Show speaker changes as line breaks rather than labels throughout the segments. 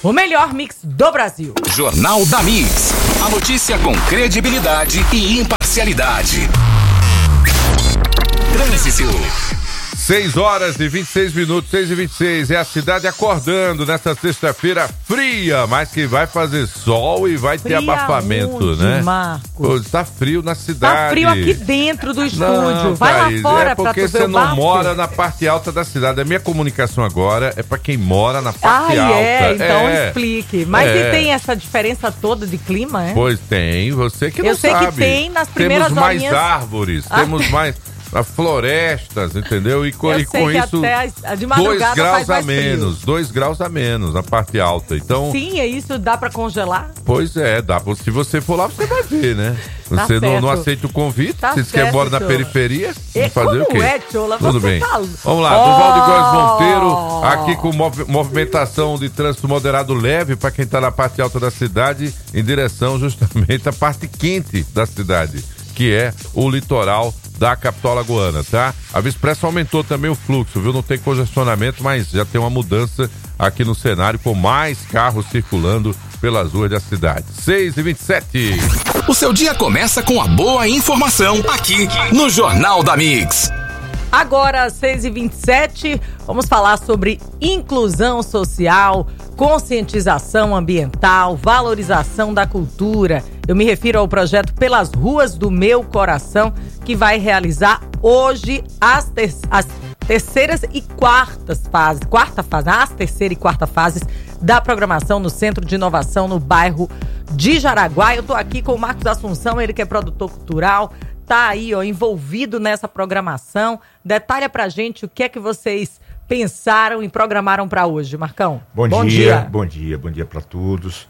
o melhor mix do Brasil.
Jornal da Mix. A notícia com credibilidade e imparcialidade. Trânsito.
6h26, 6h26, é a cidade acordando nesta sexta-feira fria, mas que vai fazer sol e vai ter abafamento,
onde,
né?
Marcos?
Tá frio na cidade.
Tá frio aqui dentro do estúdio.
Não,
vai
Thaís,
lá fora
é
pra
porque
tu ver
você
o
não
bafo.
mora na parte alta da cidade. A minha comunicação agora é pra quem mora na parte alta.
Então explique. Mas e tem essa diferença toda de clima, é?
Pois tem, você que não sabe.
Eu sei que tem nas primeiras
Temos mais
horinhas...
árvores, temos mais... florestas, entendeu? E com isso,
até de madrugada
2 graus
faz mais
a menos, 2 graus a menos na parte alta. Então,
sim, é isso, dá pra congelar?
Pois é, dá. Se você for lá, você vai ver, né? Você não aceita o convite, você quer morar na periferia, fazer o quê?
Tchola,
tudo bem.
Tá...
Vamos lá, Duvaldo Góes Monteiro, aqui com movimentação de trânsito moderado leve para quem tá na parte alta da cidade, em direção justamente à parte quente da cidade, que é o litoral da capital alagoana, tá? A Via Expressa aumentou também o fluxo, viu? Não tem congestionamento, mas já tem uma mudança aqui no cenário, com mais carros circulando pelas ruas da cidade. 6h27.
O seu dia começa com a boa informação aqui no Jornal da Mix.
Agora, 6h27, vamos falar sobre inclusão social, conscientização ambiental, valorização da cultura. Eu me refiro ao projeto Pelas Ruas do Meu Coração, que vai realizar hoje as terceiras e quartas fases, as terceira e quarta fases da programação no Centro de Inovação no bairro de Jaraguá. Eu tô aqui com o Marcos Assunção, ele que é produtor cultural, tá aí, envolvido nessa programação. Detalha pra gente o que é que vocês pensaram e programaram para hoje, Marcão.
Bom dia para todos.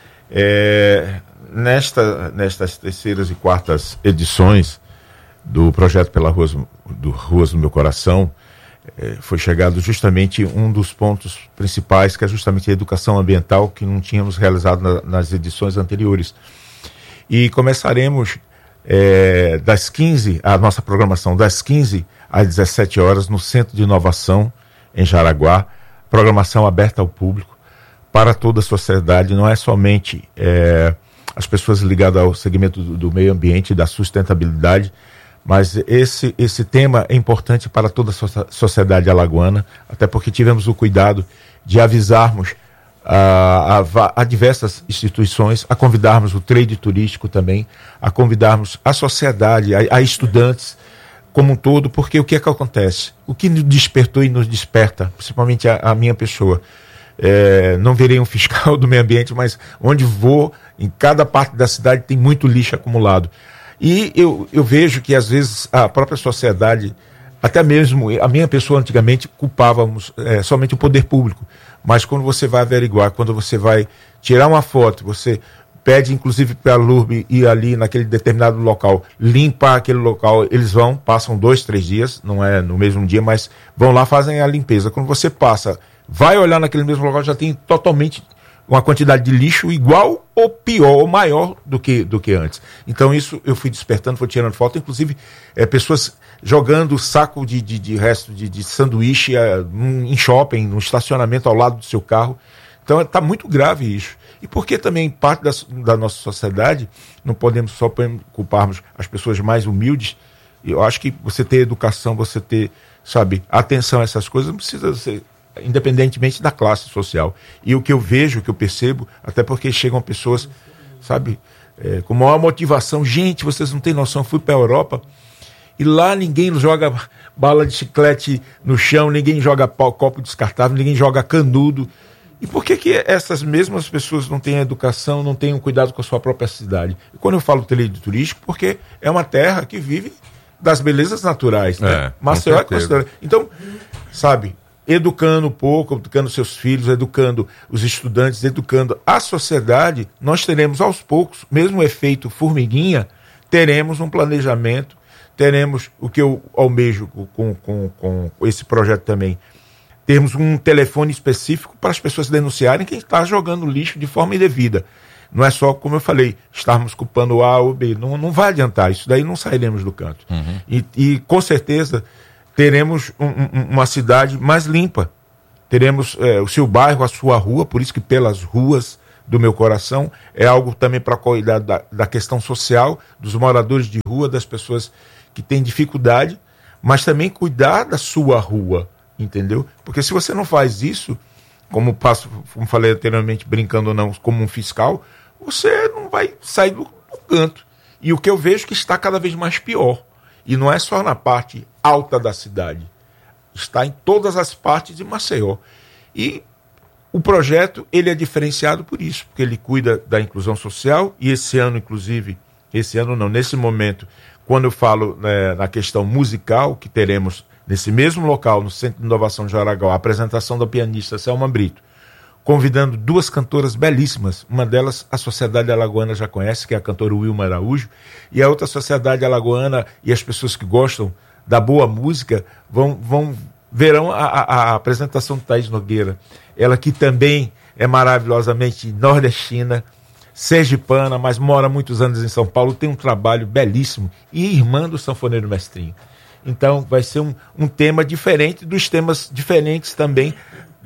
Nestas terceiras e quartas edições do projeto Ruas do Meu Coração, foi chegado justamente um dos pontos principais, que é justamente a educação ambiental, que não tínhamos realizado nas edições anteriores. E começaremos das 15, a nossa programação das 15 às 17 horas no Centro de Inovação em Jaraguá, programação aberta ao público, para toda a sociedade, não é somente as pessoas ligadas ao segmento do meio ambiente e da sustentabilidade, mas esse tema é importante para toda a sociedade alagoana, até porque tivemos o cuidado de avisarmos a diversas instituições, a convidarmos o trade turístico também, a convidarmos a sociedade, a estudantes como um todo, porque o que é que acontece? O que nos despertou e nos desperta, principalmente a minha pessoa, não virei um fiscal do meio ambiente, mas onde vou, em cada parte da cidade tem muito lixo acumulado. E eu vejo que às vezes a própria sociedade, até mesmo a minha pessoa antigamente, culpávamos somente o poder público. Mas quando você vai averiguar, quando você vai tirar uma foto, você pede inclusive para a LURB ir ali naquele determinado local, limpar aquele local, eles passam 2-3 dias, não é no mesmo dia, mas vão lá, fazem a limpeza. Quando você vai olhar naquele mesmo local, já tem totalmente uma quantidade de lixo igual ou pior, ou maior do que antes. Então isso eu fui despertando, fui tirando foto, inclusive pessoas jogando saco de resto de sanduíche em shopping, no estacionamento ao lado do seu carro. Então está muito grave isso. E porque também parte da nossa sociedade, não podemos só culparmos as pessoas mais humildes. Eu acho que você ter educação, você ter, atenção a essas coisas, não precisa ser independentemente da classe social. E o que eu vejo, o que eu percebo, até porque chegam pessoas, com maior motivação. Gente, vocês não têm noção, fui para a Europa e lá ninguém joga bala de chiclete no chão, ninguém joga copo descartável, ninguém joga canudo. E por que essas mesmas pessoas não têm educação, não têm um cuidado com a sua própria cidade? E quando eu falo trade turístico, porque é uma terra que vive das belezas naturais, né? Maceió é considerado. Então, educando um pouco, educando seus filhos, educando os estudantes, educando a sociedade, nós teremos aos poucos, mesmo o efeito formiguinha, teremos um planejamento, teremos o que eu almejo com esse projeto também, termos um telefone específico para as pessoas denunciarem quem está jogando lixo de forma indevida. Não é só, como eu falei, estarmos culpando o A ou B, não vai adiantar, isso daí não sairemos do canto. E com certeza teremos uma cidade mais limpa, teremos o seu bairro, a sua rua, por isso que pelas ruas do meu coração, é algo também para cuidar da questão social, dos moradores de rua, das pessoas que têm dificuldade, mas também cuidar da sua rua, entendeu? Porque se você não faz isso, como falei anteriormente, brincando ou não, como um fiscal, você não vai sair do canto. E o que eu vejo que está cada vez mais pior, e não é só na parte alta da cidade, está em todas as partes de Maceió. E o projeto, ele é diferenciado por isso, porque ele cuida da inclusão social, e esse ano, inclusive, nesse momento, quando eu falo na questão musical, que teremos nesse mesmo local, no Centro de Inovação de Jaraguá, a apresentação da pianista Selma Brito, convidando 2 cantoras belíssimas, uma delas a Sociedade Alagoana já conhece, que é a cantora Wilma Araújo, e a outra Sociedade Alagoana e as pessoas que gostam da boa música verão a apresentação de Thaís Nogueira, ela que também é maravilhosamente nordestina, sergipana, mas mora muitos anos em São Paulo, tem um trabalho belíssimo, e irmã do sanfoneiro Mestrinho. Então vai ser um tema diferente dos temas diferentes também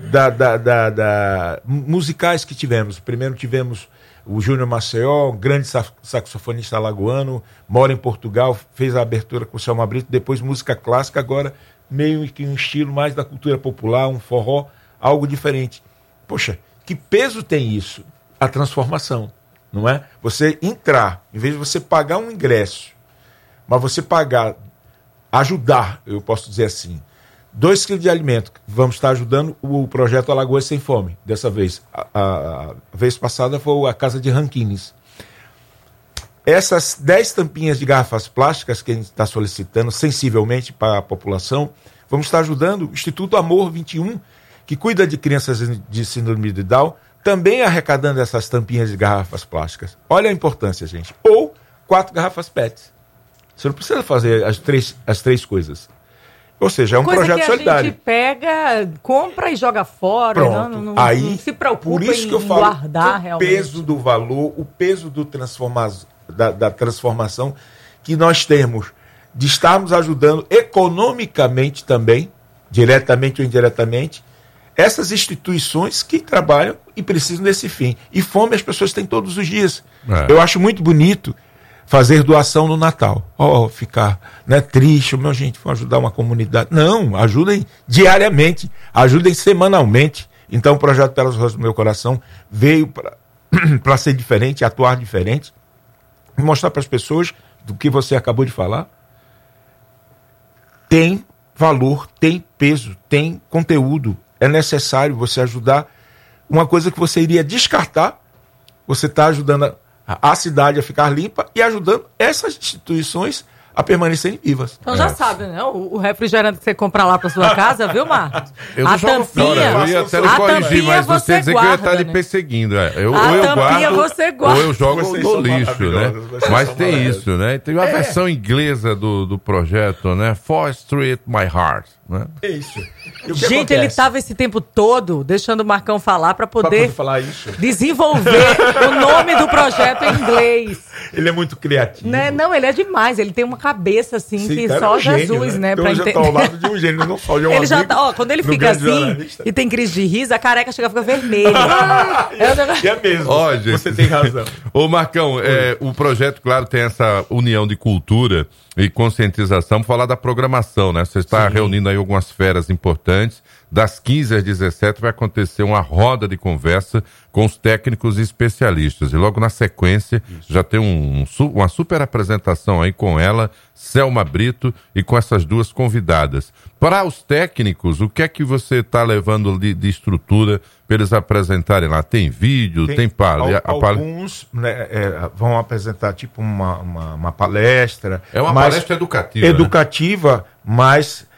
musicais que tivemos. Primeiro tivemos o Júnior Maceió, um grande saxofonista alagoano, mora em Portugal, fez a abertura com o Selma Brito, depois música clássica, agora meio que um estilo mais da cultura popular, um forró, algo diferente. Poxa, que peso tem isso? A transformação, não é? Você entrar, em vez de você pagar um ingresso, mas você ajudar, eu posso dizer assim, 2 quilos de alimento, vamos estar ajudando o projeto Alagoas Sem Fome, dessa vez. A vez passada foi a Casa de Ranquines. Essas 10 tampinhas de garrafas plásticas que a gente está solicitando sensivelmente para a população, vamos estar ajudando o Instituto Amor 21, que cuida de crianças de síndrome de Down, também arrecadando essas tampinhas de garrafas plásticas. Olha a importância, gente. Ou 4 garrafas PET. Você não precisa fazer as três coisas. Ou seja, é um projeto solidário. A gente
pega, compra e joga fora.
Pronto.
Não se preocupa
por isso
em
que eu falo,
guardar
o
realmente.
peso do valor, o peso da transformação que nós temos de estarmos ajudando economicamente também, diretamente ou indiretamente, essas instituições que trabalham e precisam desse fim. E fome as pessoas têm todos os dias. Eu acho muito bonito fazer doação no Natal. Ficar triste, meu gente, vão ajudar uma comunidade. Não, ajudem diariamente, ajudem semanalmente. Então o projeto Pelas Rosas do Meu Coração veio para ser diferente, atuar diferente, e mostrar para as pessoas do que você acabou de falar. Tem valor, tem peso, tem conteúdo. É necessário você ajudar uma coisa que você iria descartar. Você está ajudando a cidade a ficar limpa e ajudando essas instituições a permanecerem vivas.
Então já sabe, né? O refrigerante que você compra lá para sua casa, viu, Marcos?
A tampinha, eu ia até lhe corrigir, mas você dizer que eu ia estar lhe perseguindo. Ou eu guardo, ou eu jogo no lixo, né? Mas tem isso, né? Tem uma versão inglesa do projeto, né? 4th Street My Heart, né?
É isso.
Gente, ele estava esse tempo todo deixando o Marcão falar para poder
falar isso.
Desenvolver o nome do projeto em inglês.
Ele é muito criativo.
Né? Não, ele é demais. Ele tem uma cabeça assim. Sim, que só Jesus,
gênio,
né?
Então já tá ao lado de um gênio, não só de um
ele já tá, quando ele fica assim e tem crise de riso, a careca fica vermelha.
É mesmo.
Gente,
você tem razão.
Ô Marcão, o projeto, claro, tem essa união de cultura e conscientização. Vamos falar da programação, né? Você está reunindo aí algumas feras importantes. Das 15 às 17 vai acontecer uma roda de conversa com os técnicos e especialistas. E logo na sequência já tem uma super apresentação aí com ela, Selma Brito, e com essas 2 convidadas. Para os técnicos, o que é que você está levando de estrutura para eles apresentarem lá? Tem vídeo, tem palestra?
Alguns vão apresentar tipo uma palestra.
É uma palestra educativa.
Educativa, né? Mas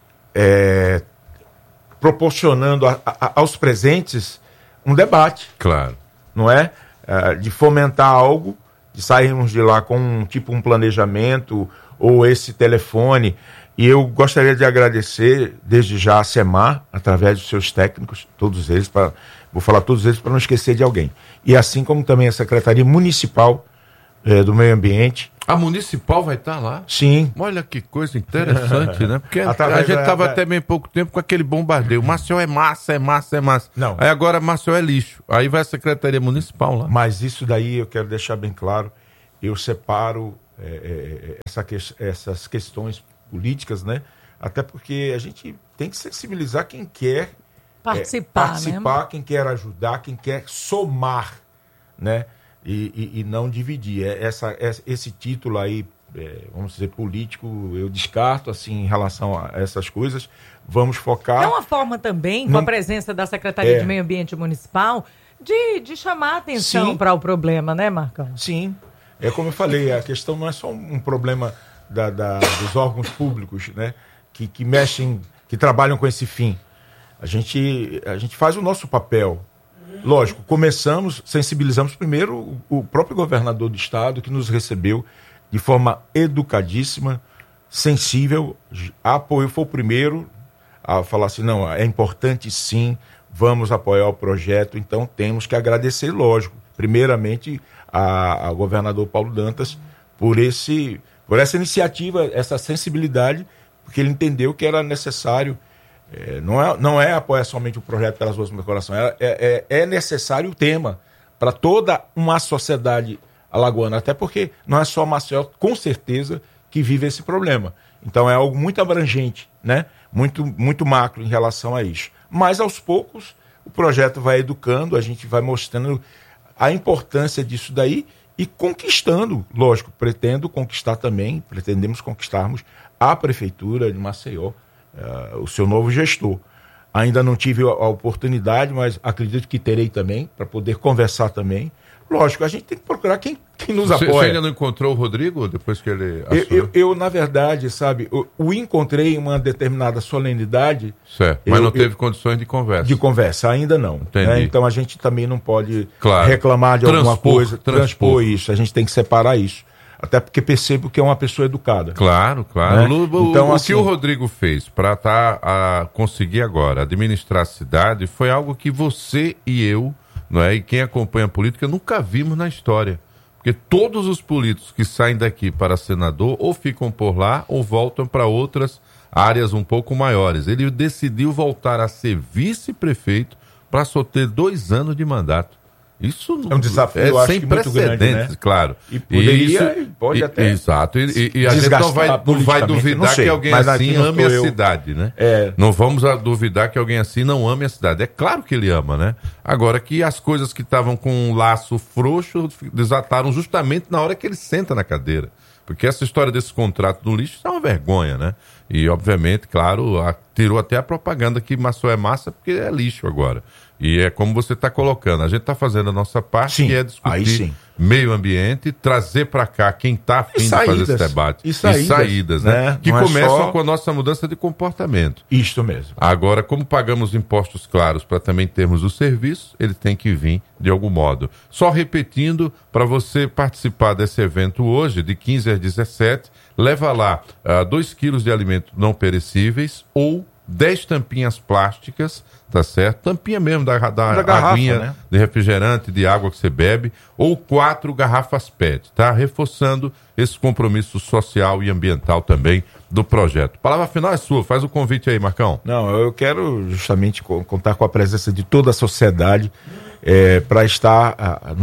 proporcionando aos presentes um debate.
Claro.
Não é? De fomentar algo, de sairmos de lá com um planejamento ou esse telefone. E eu gostaria de agradecer desde já a SEMAR, através dos seus técnicos, todos eles, vou falar todos eles para não esquecer de alguém. E assim como também a Secretaria Municipal do meio ambiente.
A municipal vai estar lá?
Sim.
Olha que coisa interessante, né? Porque a gente estava até bem pouco tempo com aquele bombardeio. Maceió é massa, é massa, é massa.
Não.
Aí agora Maceió é lixo. Aí vai a Secretaria Municipal lá.
Mas isso daí eu quero deixar bem claro. Eu separo essas questões políticas, né? Até porque a gente tem que sensibilizar quem quer
participar, né?
Quem quer ajudar, quem quer somar, né? E não dividir. Esse título aí, vamos dizer, político, eu descarto, assim, em relação a essas coisas. Vamos focar...
É uma forma também, com a presença da Secretaria de Meio Ambiente Municipal, de chamar a atenção para o problema, né, Marcão?
Sim. É como eu falei, a questão não é só um problema dos órgãos públicos, né, que mexem, que trabalham com esse fim. A gente faz o nosso papel. Lógico, sensibilizamos primeiro o próprio governador do estado, que nos recebeu de forma educadíssima, sensível, foi o primeiro a falar assim, não, é importante sim, vamos apoiar o projeto, então temos que agradecer, lógico, primeiramente ao governador Paulo Dantas por essa iniciativa, essa sensibilidade, porque ele entendeu que era necessário. Não é apoiar somente o projeto Pelas Ruas do Meu Coração, é necessário o tema para toda uma sociedade alagoana, até porque não é só Maceió, com certeza, que vive esse problema. Então é algo muito abrangente, né? Muito macro em relação a isso. Mas aos poucos o projeto vai educando, a gente vai mostrando a importância disso daí e conquistando, lógico, pretendemos conquistarmos a Prefeitura de Maceió, o seu novo gestor. Ainda não tive a oportunidade, mas acredito que terei também, para poder conversar também. Lógico, a gente tem que procurar quem nos apoia.
Você ainda não encontrou o Rodrigo depois que ele assumiu?
Eu, na verdade, sabe, o encontrei em uma determinada solenidade.
Certo, mas não teve condições de conversa.
De conversa, ainda não.
Entendi.
Então a gente também não pode reclamar de alguma coisa, transpor isso. A gente tem que separar isso. Até porque percebo que é uma pessoa educada.
Claro.
Né?
Então, o que o Rodrigo fez para conseguir agora administrar a cidade foi algo que você e eu, não é, e quem acompanha a política nunca vimos na história. Porque todos os políticos que saem daqui para senador ou ficam por lá ou voltam para outras áreas um pouco maiores. Ele decidiu voltar a ser vice-prefeito para só ter 2 anos de mandato. Isso
é um desafio, eu acho,
sem
que muito
precedentes,
grande, né?
Claro.
E pode até.
Exato. E a gente não vai duvidar que alguém assim ame a cidade, né? Não vamos duvidar que alguém assim não ame a cidade. É claro que ele ama, né? Agora que as coisas que estavam com um laço frouxo desataram justamente na hora que ele senta na cadeira. Porque essa história desse contrato do lixo é uma vergonha, né? E, obviamente, claro, tirou até a propaganda que Maceió é massa porque é lixo agora. E é como você está colocando, a gente está fazendo a nossa parte, que é discutir meio ambiente, trazer para cá quem está afim de fazer esse debate. E saídas, né? Que começam com a nossa mudança de comportamento.
Isto mesmo.
Agora, como pagamos impostos claros para também termos o serviço, ele tem que vir de algum modo. Só repetindo, para você participar desse evento hoje, de 15 às 17, leva lá 2 quilos de alimentos não perecíveis ou 10 tampinhas plásticas, tá certo? Tampinha mesmo da garrafa, aguinha, né? De refrigerante, de água que você bebe, ou 4 garrafas PET, tá? Reforçando esse compromisso social e ambiental também do projeto. Palavra final é sua, faz o convite aí, Marcão.
Não, eu quero justamente contar com a presença de toda a sociedade para estar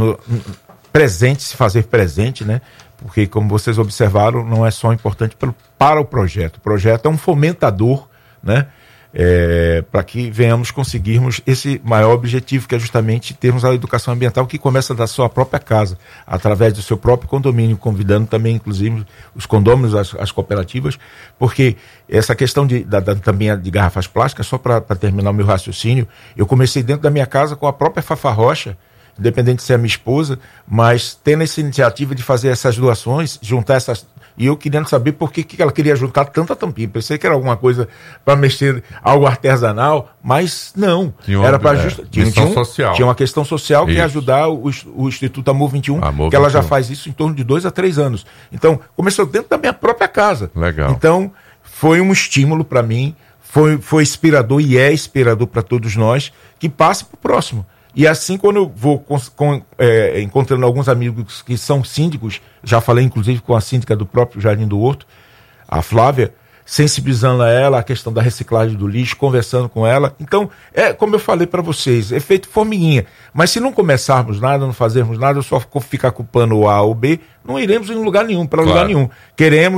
presente, se fazer presente, né? Porque, como vocês observaram, não é só importante para o projeto. O projeto é um fomentador, né? Para que venhamos conseguirmos esse maior objetivo, que é justamente termos a educação ambiental que começa da sua própria casa, através do seu próprio condomínio, convidando também, inclusive, os condôminos, as cooperativas, porque essa questão também de garrafas plásticas, só para terminar o meu raciocínio, eu comecei dentro da minha casa com a própria Fafá Rocha, independente de ser a minha esposa, mas tendo essa iniciativa de fazer essas doações, juntar essas... E eu querendo saber por que ela queria juntar tanta tampinha. Pensei que era alguma coisa para mexer, algo artesanal, mas não. Era para tinha uma questão social que é ajudar o Instituto Amor 21, que ela já faz isso em torno de 2 a 3 anos. Então, começou dentro da minha própria casa.
Legal.
Então, foi um estímulo para mim, foi inspirador e é inspirador para todos nós, que passe para o próximo. E assim, quando eu vou encontrando alguns amigos que são síndicos, já falei inclusive com a síndica do próprio Jardim do Horto, a Flávia, sensibilizando a ela a questão da reciclagem do lixo, conversando com ela. Então, como eu falei para vocês, é feito formiguinha. Mas se não começarmos nada, não fazermos nada, só ficar culpando o A ou B, não iremos em lugar nenhum, para lugar nenhum. Queremos